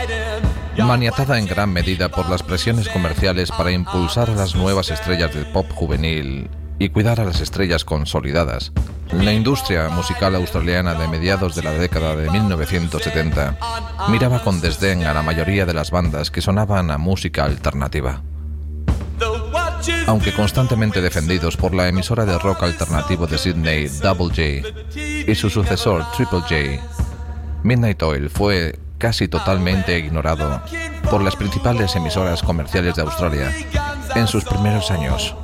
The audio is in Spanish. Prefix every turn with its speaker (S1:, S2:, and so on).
S1: Maniatada en gran medida por las presiones comerciales para impulsar a las nuevas estrellas del pop juvenil y cuidar a las estrellas consolidadas, la industria musical australiana de mediados de la década de 1970 miraba con desdén a la mayoría de las bandas que sonaban a música alternativa. Aunque constantemente defendidos por la emisora de rock alternativo de Sydney, Double J, y su sucesor, Triple J, Midnight Oil fue casi totalmente ignorado por las principales emisoras comerciales de Australia en sus primeros años.